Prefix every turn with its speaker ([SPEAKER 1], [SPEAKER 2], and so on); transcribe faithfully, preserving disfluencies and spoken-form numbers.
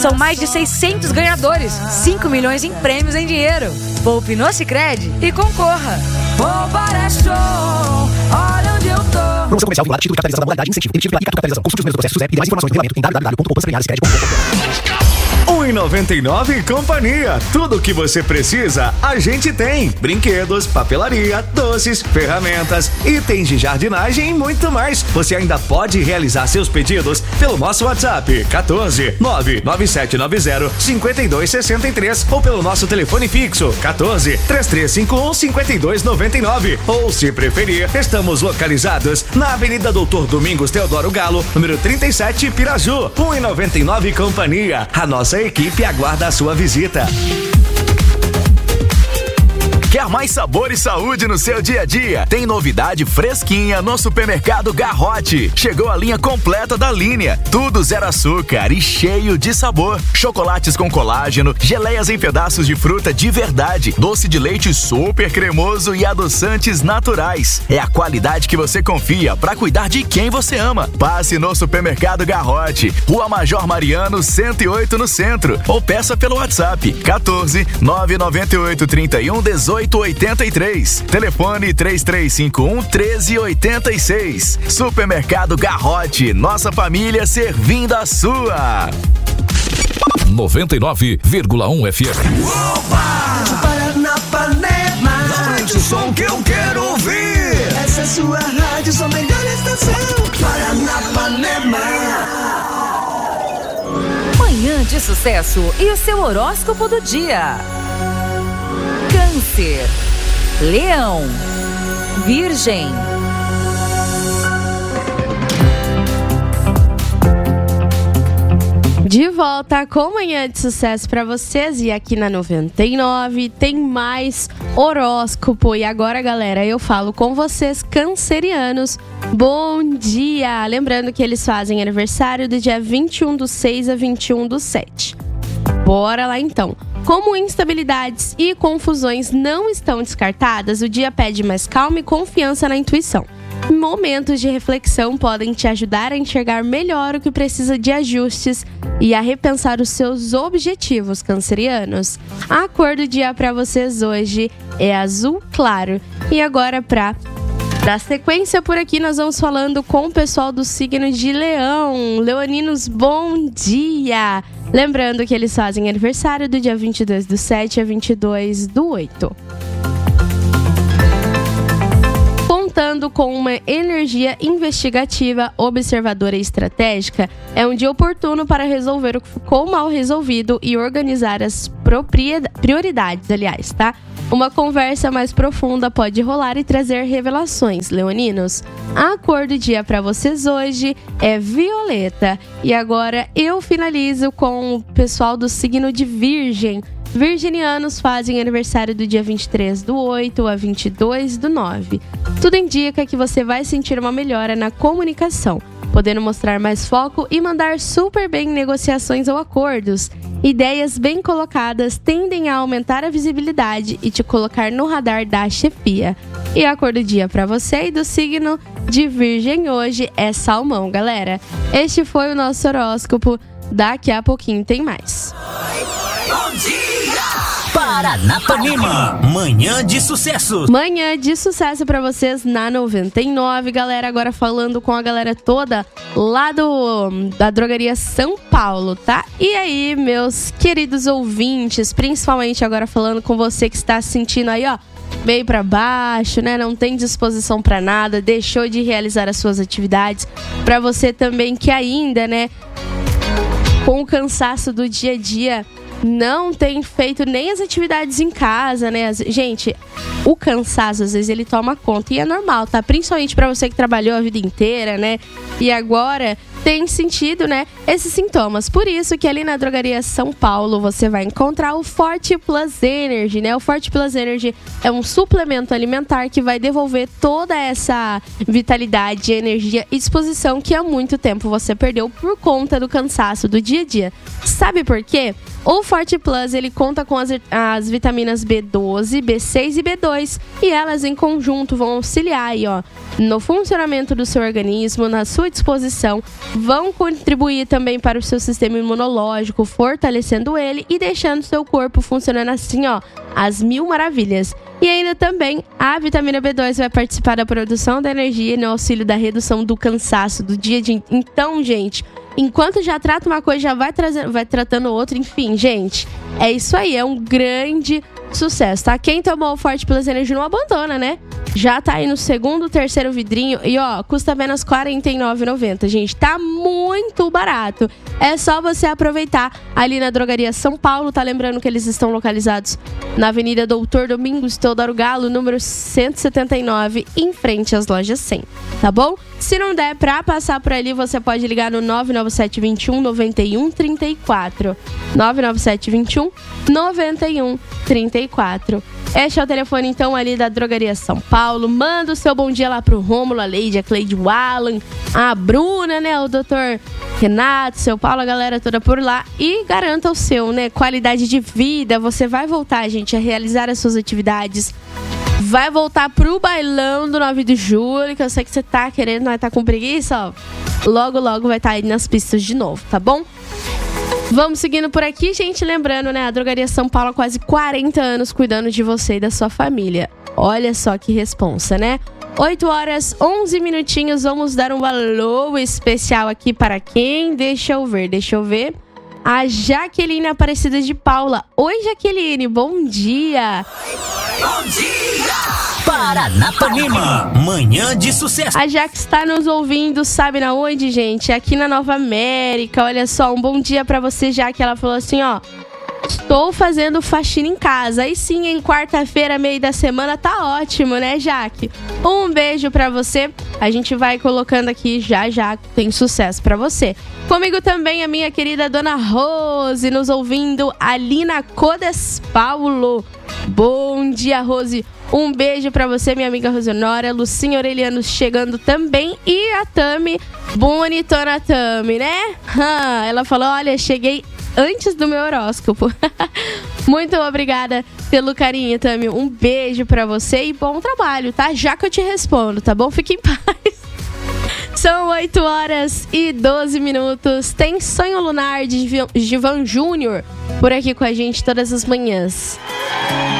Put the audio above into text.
[SPEAKER 1] São mais de seiscentos ganhadores, cinco milhões em prêmios em dinheiro. Poupe no Sicredi e concorra.
[SPEAKER 2] Poupar é show, olha onde eu tô.
[SPEAKER 3] Promoção comercial vinculada, título de capitalização da modalidade incentivo. Emitido pela I C A Capitalização. Consulte os primeiros processos e demais informações no regulamento em w w w ponto poupança premiada sicredi ponto com ponto b r.
[SPEAKER 4] um e noventa e nove Companhia. Tudo o que você precisa, a gente tem. Brinquedos, papelaria, doces, ferramentas, itens de jardinagem e muito mais. Você ainda pode realizar seus pedidos pelo nosso WhatsApp quatorze nove nove sete nove zero cinco dois seis três ou pelo nosso telefone fixo quatorze três três cinco um cinco dois nove nove. Ou, se preferir, estamos localizados na Avenida Doutor Domingos Teodoro Galo, número trinta e sete, Piraju. um e noventa e nove Companhia. A nossa equipe aguarda a sua visita.
[SPEAKER 5] Quer mais sabor e saúde no seu dia a dia? Tem novidade fresquinha no Supermercado Garrote. Chegou a linha completa da linha. Tudo zero açúcar e cheio de sabor. Chocolates com colágeno, geleias em pedaços de fruta de verdade, doce de leite super cremoso e adoçantes naturais. É a qualidade que você confia para cuidar de quem você ama. Passe no Supermercado Garrote, Rua Major Mariano, cento e oito no centro. Ou peça pelo WhatsApp quatorze nove nove oito trinta e um dezoito oitenta e três. Telefone três três cinco um treze oitenta e seis. Supermercado Garrote, nossa família servindo a sua.
[SPEAKER 6] noventa e nove vírgula um F M.
[SPEAKER 2] Opa! Paranapanema,
[SPEAKER 4] aumente o som que eu quero ouvir.
[SPEAKER 2] Essa é sua rádio, sua melhor estação. Paranapanema.
[SPEAKER 7] Manhã de Sucesso e o seu horóscopo do dia. Câncer, Leão, Virgem.
[SPEAKER 8] De volta com Manhã de Sucesso para vocês, e aqui na noventa e nove tem mais horóscopo. E agora, galera, eu falo com vocês, cancerianos. Bom dia! Lembrando que eles fazem aniversário do dia vinte e um do seis a vinte e um do sete. Bora lá então! Como instabilidades e confusões não estão descartadas, o dia pede mais calma e confiança na intuição. Momentos de reflexão podem te ajudar a enxergar melhor o que precisa de ajustes e a repensar os seus objetivos, cancerianos. A cor do dia para vocês hoje é azul claro. E agora, para dar sequência por aqui, nós vamos falando com o pessoal do signo de Leão. Leoninos, bom dia! Lembrando que eles fazem aniversário do dia vinte e dois do sete a vinte e dois do oito. Contando com uma energia investigativa, observadora e estratégica, é um dia oportuno para resolver o que ficou mal resolvido e organizar as prioridades, aliás, tá? Uma conversa mais profunda pode rolar e trazer revelações, leoninos. A cor do dia para vocês hoje é violeta. E agora eu finalizo com o pessoal do signo de Virgem. Virginianos fazem aniversário do dia vinte e três do oito a vinte e dois do nove. Tudo indica que você vai sentir uma melhora na comunicação, podendo mostrar mais foco e mandar super bem em negociações ou acordos. Ideias bem colocadas tendem a aumentar a visibilidade e te colocar no radar da chefia. E a cor do dia para você e do signo de Virgem hoje é salmão, galera. Este foi o nosso horóscopo. Daqui a pouquinho tem mais.
[SPEAKER 2] Bom dia!
[SPEAKER 9] Paranapanema, manhã de sucesso.
[SPEAKER 8] Manhã de sucesso pra vocês na noventa e nove, galera. Agora falando com a galera toda lá do, da Drogaria São Paulo, tá? E aí, meus queridos ouvintes, principalmente agora falando com você que está sentindo aí, ó, meio pra baixo, né? Não tem disposição pra nada, deixou de realizar as suas atividades. Pra você também que ainda, né, com o cansaço do dia a dia, não tem feito nem as atividades em casa, né? Gente, o cansaço, às vezes, ele toma conta. E é normal, tá? Principalmente pra você que trabalhou a vida inteira, né? E agora tem sentido, né, esses sintomas. Por isso que ali na Drogaria São Paulo você vai encontrar o Forte Plus Energy, né? O Forte Plus Energy é um suplemento alimentar que vai devolver toda essa vitalidade, energia e disposição que há muito tempo você perdeu por conta do cansaço do dia a dia. Sabe por quê? O Forte Plus, ele conta com as, as vitaminas B doze, B seis e B dois. E elas em conjunto vão auxiliar aí, ó, no funcionamento do seu organismo, na sua disposição. Vão contribuir também para o seu sistema imunológico, fortalecendo ele e deixando seu corpo funcionando assim, ó, às mil maravilhas. E ainda também a vitamina B dois vai participar da produção da energia e no auxílio da redução do cansaço do dia a dia. Então, gente, enquanto já trata uma coisa, já vai, trazendo, vai tratando outra. Enfim, gente, é isso aí. É um grande sucesso, tá? Quem tomou o Forte Plus Energia não abandona, né? Já tá aí no segundo, terceiro vidrinho. E, ó, custa apenas quarenta e nove reais e noventa centavos, gente. Tá muito barato. É só você aproveitar ali na Drogaria São Paulo. Tá lembrando que eles estão localizados na Avenida Doutor Domingos Teodoro Galo, número cento e setenta e nove, em frente às lojas cem. Tá bom? Se não der pra passar por ali, você pode ligar no nove nove sete, vinte e um, noventa e um, trinta e quatro. nove nove sete, vinte e um, noventa e um, trinta e quatro. Este é o telefone, então, ali da Drogaria São Paulo. Manda o seu bom dia lá pro Rômulo, a Leide, a Cleide, o Alan, a Bruna, né? O doutor Renato, seu Paulo, a galera toda por lá. E garanta o seu, né? Qualidade de vida. Você vai voltar, gente, a realizar as suas atividades. Vai voltar pro bailão do nove de julho, que eu sei que você tá querendo, mas tá com preguiça, ó. Logo, logo vai estar aí nas pistas de novo, tá bom? Vamos seguindo por aqui, gente. Lembrando, né? A Drogaria São Paulo há quase quarenta anos cuidando de você e da sua família. Olha só que responsa, né? oito horas, onze minutinhos. Vamos dar um alô especial aqui para quem? Deixa eu ver, deixa eu ver. A Jaqueline Aparecida de Paula. Oi, Jaqueline, bom dia.
[SPEAKER 9] Bom dia! Paranapanema, manhã de sucesso.
[SPEAKER 8] A Jaque está nos ouvindo, sabe na onde, gente? Aqui na Nova América. Olha só, um bom dia pra você, Jaque. Ela falou assim, ó: estou fazendo faxina em casa. Aí sim, em quarta-feira, meio da semana, tá ótimo, né, Jaque? Um beijo pra você. A gente vai colocando aqui já, já. Tem sucesso pra você. Comigo também a minha querida Dona Rose, nos ouvindo ali na Codes Paulo. Bom dia, Rose. Um beijo pra você, minha amiga Rosionora. Lucinha Aureliano chegando também. E a Tami, bonitona Tami, né? Hum, ela falou, olha, cheguei antes do meu horóscopo. Muito obrigada pelo carinho, Tami. Um beijo pra você e bom trabalho, tá? Já que eu te respondo, tá bom? Fique em paz. São oito horas e doze minutos. Tem Sonho Lunar de Givan Júnior por aqui com a gente todas as manhãs.